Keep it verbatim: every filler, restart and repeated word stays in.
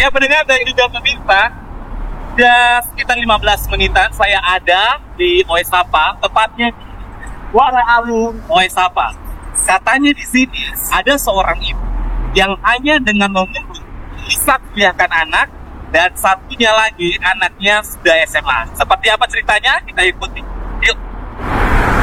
Ya pendengar dan juga pemirsa, sudah sekitar lima belas menitan saya ada di Oesapa, tepatnya di Kuala Alun Oesapa. Katanya di sini ada seorang ibu yang hanya dengan mengunduh bisa kuliahkan anak, dan satunya lagi anaknya sudah S M A. Seperti apa ceritanya? Kita ikuti. Yuk.